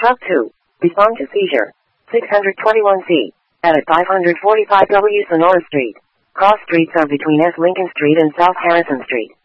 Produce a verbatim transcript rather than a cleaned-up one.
Truck two. Respond to seizure. six twenty-one C. At five forty-five W Sonora Street. Cross streets are between S. Lincoln Street and South Harrison Street.